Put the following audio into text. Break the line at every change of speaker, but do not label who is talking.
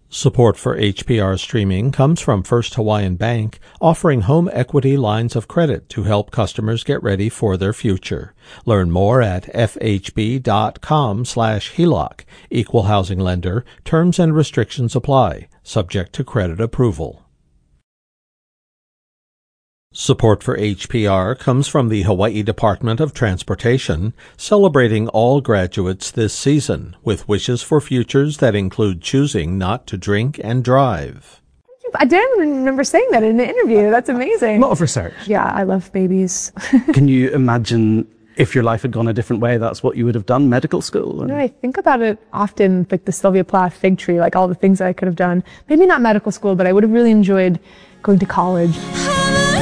Support for HPR streaming comes from First Hawaiian Bank, offering home equity lines of credit to help customers get ready for their future. Learn more at fhb.com/HELOC. Equal housing lender. Terms and restrictions apply. Subject to credit approval. Support for HPR comes from the Hawaii Department of Transportation, celebrating all graduates this season with wishes for futures that include choosing not to drink and drive.
I didn't remember saying that in an interview. That's amazing.
A lot of research.
Yeah, I love babies.
Can you imagine if your life had gone a different way, that's what you would have done, medical school?
I think about it often, like the Sylvia Plath fig tree, like all the things that I could have done. Maybe not medical school, but I would have really enjoyed going to college.